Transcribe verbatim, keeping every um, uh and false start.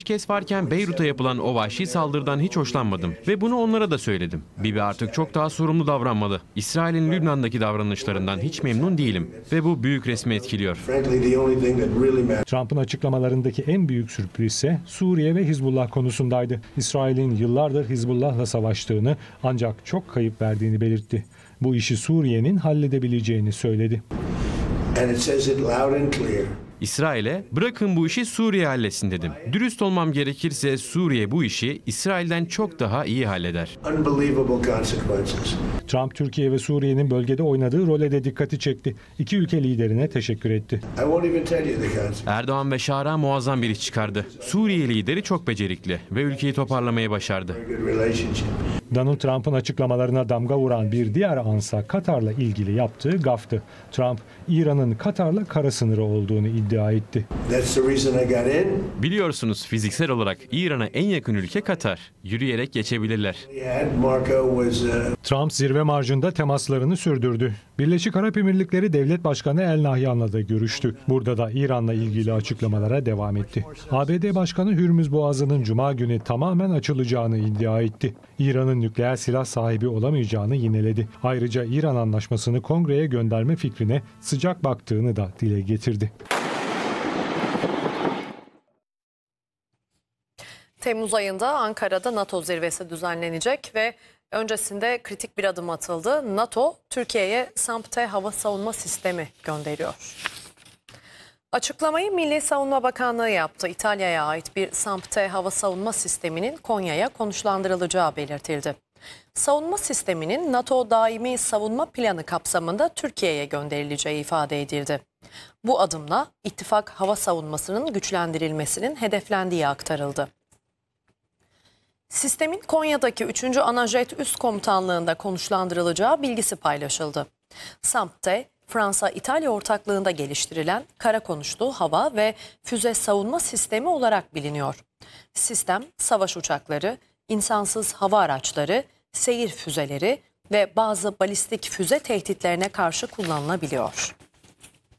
kez varken Beyrut'a yapılan o vahşi saldırıdan hiç hoşlanmadım ve bunu onlara da söyledim. Bibi artık çok daha sorumlu davranmalı. İsrail'in Lübnan'daki davranışlarından hiç memnun değilim ve bu büyük resmi etkiliyor. Trump'ın açıklamalarındaki en büyük sürpriz ise Suriye ve Hizbullah konusundaydı. İsrail'in yıllardır Hizbullah'la savaştığını ancak çok kayıp verdiğini belirtti. Bu işi Suriye'nin halledebileceğini söyledi. İsrail'e bırakın bu işi Suriye halletsin dedim. Dürüst olmam gerekirse Suriye bu işi İsrail'den çok daha iyi halleder. Trump, Türkiye ve Suriye'nin bölgede oynadığı role de dikkati çekti. İki ülke liderine teşekkür etti. Erdoğan ve Şara muazzam bir iş çıkardı. Suriye lideri çok becerikli ve ülkeyi toparlamayı başardı. Donald Trump'ın açıklamalarına damga vuran bir diğer ansa Katar'la ilgili yaptığı gaftı. Trump, İran'ın Katar'la kara sınırı olduğunu iddia etti. Biliyorsunuz fiziksel olarak İran'a en yakın ülke Katar. Yürüyerek geçebilirler. Trump zirve marjında temaslarını sürdürdü. Birleşik Arap Emirlikleri Devlet Başkanı El Nahyan'la da görüştü. Burada da İran'la ilgili açıklamalara devam etti. A B D Başkanı Hürmüz Boğazı'nın Cuma günü tamamen açılacağını iddia etti. İran'ın nükleer silah sahibi olamayacağını yineledi. Ayrıca İran anlaşmasını Kongre'ye gönderme fikrine sıcak baktığını da dile getirdi. Temmuz ayında Ankara'da NATO zirvesi düzenlenecek ve öncesinde kritik bir adım atıldı. NATO, Türkiye'ye SAMP-T hava savunma sistemi gönderiyor. Açıklamayı Milli Savunma Bakanlığı yaptı. İtalya'ya ait bir SAMP-T hava savunma sisteminin Konya'ya konuşlandırılacağı belirtildi. Savunma sisteminin NATO daimi savunma planı kapsamında Türkiye'ye gönderileceği ifade edildi. Bu adımla ittifak hava savunmasının güçlendirilmesinin hedeflendiği aktarıldı. Sistemin Konya'daki üçüncü Anajet Üst Komutanlığı'nda konuşlandırılacağı bilgisi paylaşıldı. SAMP-T, Fransa-İtalya ortaklığında geliştirilen kara konuşlu hava ve füze savunma sistemi olarak biliniyor. Sistem, savaş uçakları, insansız hava araçları, seyir füzeleri ve bazı balistik füze tehditlerine karşı kullanılabiliyor.